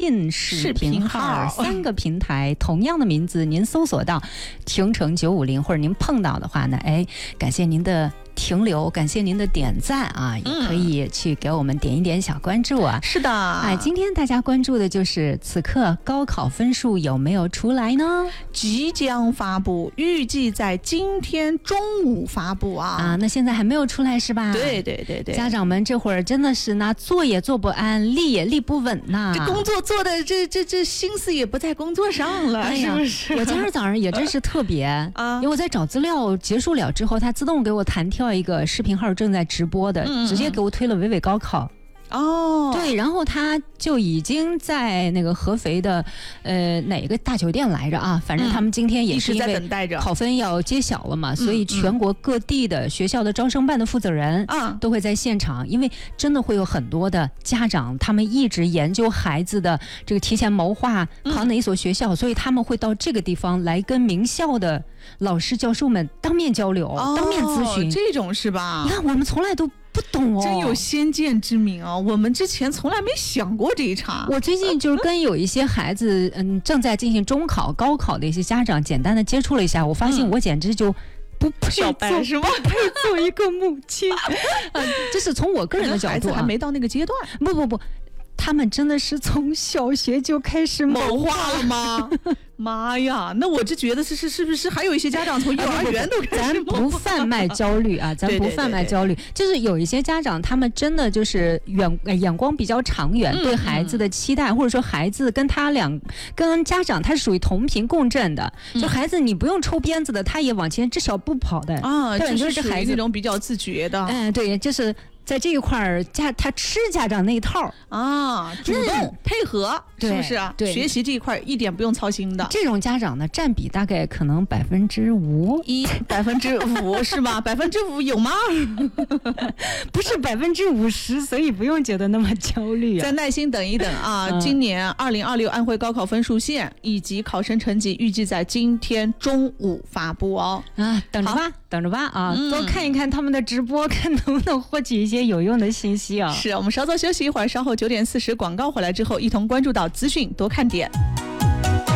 信视频号3个平台，同样的名字，您搜索到停城950，或者您碰到的话呢，感谢您的停留，感谢您的点赞啊，也可以去给我们点一点小关注啊。 是的， 今天大家关注的就是此刻高考分数有没有出来呢？ 即将发布，预计在今天中午发布啊。 那现在还没有出来是吧？ 对， 家长们这会儿真的是呢，坐也坐不安，立也立不稳呐。 这工作做的这心思也不在工作上了，是不是？ 我今儿早上也真是特别因为我在找资料结束了之后，它自动给我弹跳一个视频号正在直播的，直接给我推了伟伟高考。对，然后他就已经在那个合肥的哪个大酒店来着啊？反正他们今天也是因为考分要揭晓了嘛，所以全国各地的学校的招生办的负责人都会在现场，因为真的会有很多的家长，他们一直研究孩子的这个提前谋划考哪一所学校，所以他们会到这个地方来跟名校的老师教授们当面交流，当面咨询。 这种是吧？ 你看我们从来都不懂真有先见之明啊！我们之前从来没想过这一茬。 我最近就是跟有一些孩子，正在进行中考、高考的一些家长简单的接触了一下，我发现我简直就不配小白是吗？ 不配做一个母亲。这是从我个人的角度还没到那个阶段。 不。他们真的是从小学就开始谋划了吗？妈呀，那我就觉得是不是还有一些家长从幼儿园都开始？ 咱不贩卖焦虑啊，咱不贩卖焦虑，就是有一些家长他们真的就是眼光比较长远，对孩子的期待，或者说孩子跟家长他是属于同频共振的，就孩子你不用抽鞭子的，他也往前这小步跑的啊，就是孩子那种比较自觉的。 对，就是在这一块儿他吃家长那一套啊， 主动配合，是不是啊？ 对， 学习这一块一点不用操心的。 这种家长呢，占比大概可能5%，5% 是吧？5%有吗？ 不是50%，所以不用觉得那么焦虑。 再耐心等一等啊！今年2026安徽高考分数线以及考生成绩预计在今天中午发布哦。 等着吧啊！多看一看他们的直播，看能不能获取一些有用的信息啊。 是我们稍作休息一会儿，稍后9点40广告回来之后，一同关注到资讯多看点。